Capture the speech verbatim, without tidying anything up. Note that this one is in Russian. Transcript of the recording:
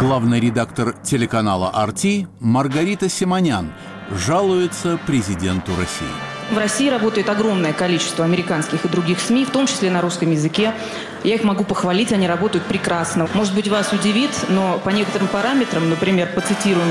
Главный редактор телеканала ар ти Маргарита Симонян жалуется президенту России. В России работает огромное количество американских и других СМИ, в том числе на русском языке. Я их могу похвалить, они работают прекрасно. Может быть, вас удивит, но по некоторым параметрам, например, по цитируемым